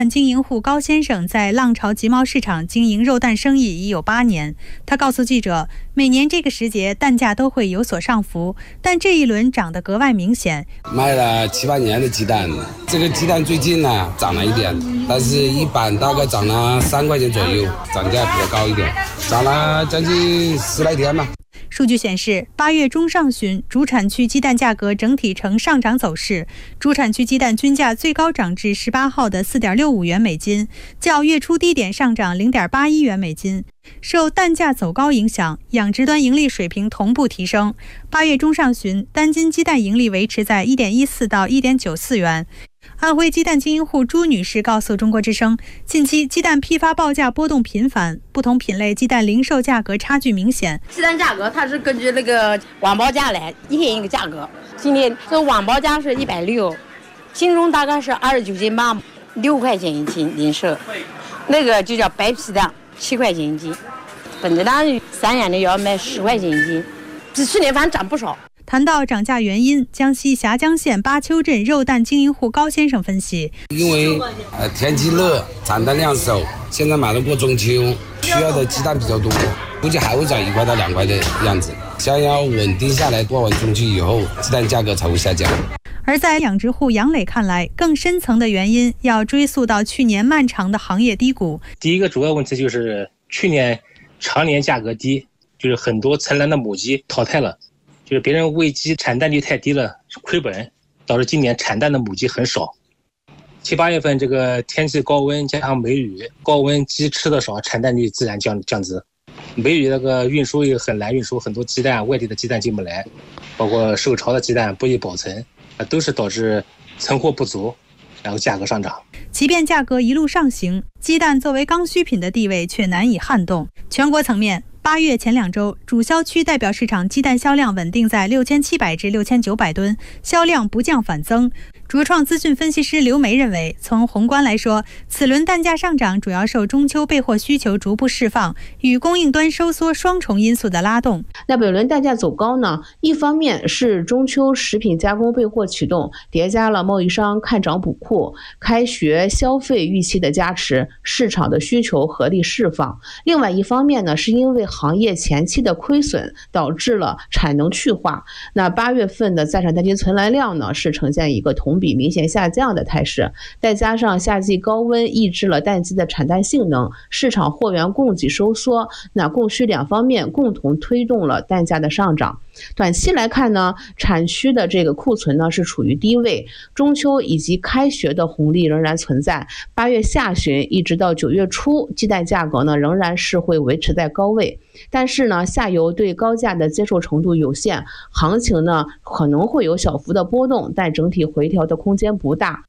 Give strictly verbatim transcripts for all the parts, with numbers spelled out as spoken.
经营户高先生在浪潮集贸市场经营肉蛋生意已有八年。他告诉记者，每年这个时节蛋价都会有所上浮，但这一轮涨得格外明显。 卖了七八年的鸡蛋，这个鸡蛋最近呢涨了一点，但是一般大概涨了三块钱左右，涨价比较高一点，涨了将近十来天吧。 数据显示，八月中上旬，主产区鸡蛋价格整体呈上涨走势。主产区鸡蛋均价最高涨至十八号的 四点六五元每斤，较月初低点上涨 零点八一元每斤。受蛋价走高影响，养殖端盈利水平同步提升。八月中上旬，单斤鸡蛋盈利维持在 一点一四到一点九四元。安徽鸡蛋经营户朱女士告诉中国之声，近期鸡蛋批发报价波动频繁，不同品类鸡蛋零售价格差距明显。 鸡蛋价格它是根据那个网报价来一天一个价格，今天这网报价是一百六，斤重大概是二十九斤八，六块钱一斤零售。那个就叫白皮蛋，七块钱一斤。本子蛋三两的要卖十块钱一斤，比去年反正涨不少。 谈到涨价原因，江西峡江县巴丘镇肉蛋经营户高先生分析， 因为呃天气热，产蛋量少，现在马上过中秋，需要的鸡蛋比较多，估计还会涨一块到两块的样子。想要稳定下来，过完中秋以后，鸡蛋价格才会下降。 而在养殖户杨磊看来，更深层的原因要追溯到去年漫长的行业低谷。 第一个主要问题就是去年常年价格低，就是很多存栏的母鸡淘汰了。就是别人喂鸡产蛋率太低了，亏本，导致今年产蛋的母鸡很少。七八月份这个天气高温加上梅雨，高温鸡吃的少，产蛋率自然降降值。梅雨那个运输也很难运输，很多鸡蛋外地的鸡蛋进不来，包括受潮的鸡蛋不易保存，都是导致存货不足，然后价格上涨。 即便价格一路上行，鸡蛋作为刚需品的地位却难以撼动。全国层面，八月前两周，主销区代表市场鸡蛋销量稳定在六千七百至六千九百吨，销量不降反增。卓创资讯分析师刘梅认为，从宏观来说，此轮蛋价上涨主要受中秋备货需求逐步释放与供应端收缩双重因素的拉动。 那本轮蛋价走高呢，一方面是中秋食品加工备货启动，叠加了贸易商看涨补库、开学消费预期的加持，市场的需求合力释放。另外一方面呢，是因为行业前期的亏损导致了产能去化。那八月份的在产单斤存栏量呢，是呈现一个同比明显下降的态势，再加上夏季高温抑制了蛋鸡的产蛋性能，市场货源供给收缩，那供需两方面共同推动了蛋价的上涨。短期来看呢，产区的这个库存呢是处于低位，中秋以及开学的红利仍然存在。八月下旬一直到九月初，鸡蛋价格呢仍然是会维持在高位，但是呢，下游对高价的接受程度有限，行情呢可能会有小幅的波动，但整体回调的空间不大。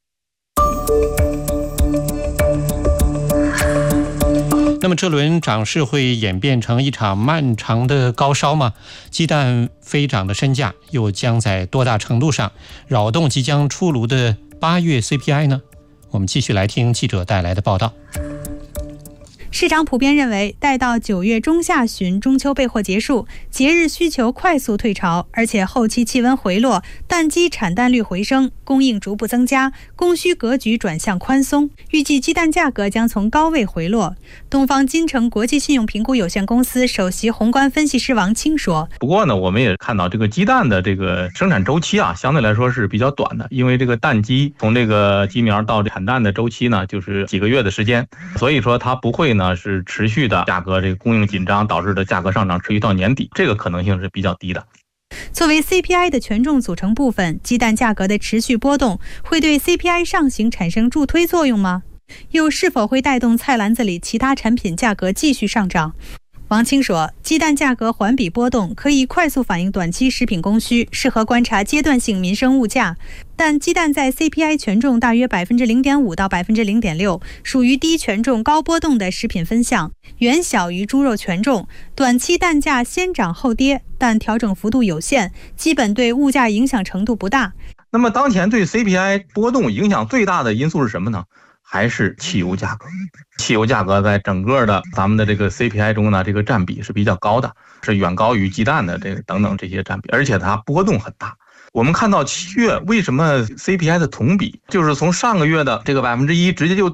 那么这轮涨势会演变成一场漫长的高烧吗？鸡蛋飞涨的身价又将在多大程度上扰动即将出炉的八月 C P I 呢？我们继续来听记者带来的报道。 市场普遍认为，待到九月中下旬中秋备货结束，节日需求快速退潮，而且后期气温回落，蛋鸡产蛋率回升，供应逐步增加，供需格局转向宽松，预计鸡蛋价格将从高位回落。东方金城国际信用评估有限公司首席宏观分析师王清说， 不过呢，我们也看到这个鸡蛋的这个生产周期啊，相对来说是比较短的，因为这个蛋鸡从这个鸡苗到产蛋的周期呢，就是几个月的时间，所以说它不会呢是持续的价格这个供应紧张导致的价格上涨持续到年底，这个可能性是比较低的。 作为 C P I 的权重组成部分，鸡蛋价格的持续波动会对 C P I 上行产生助推作用吗？又是否会带动菜篮子里其他产品价格继续上涨？王清说，鸡蛋价格环比波动可以快速反映短期食品供需，适合观察阶段性民生物价。但鸡蛋在 C P I 权重大约 百分之零点五 到 百分之零点六， 属于低权重高波动的食品分项，远小于猪肉权重。短期蛋价先涨后跌，但调整幅度有限，基本对物价影响程度不大。 那么当前对 C P I 波动影响最大的因素是什么呢？还是汽油价格。汽油价格在整个的咱们的这个 C P I 中呢，这个占比是比较高的，是远高于鸡蛋的这个等等这些占比，而且它波动很大。 我们看到七月为什么 C P I 的同比就是从上个月的这个百分之一直接就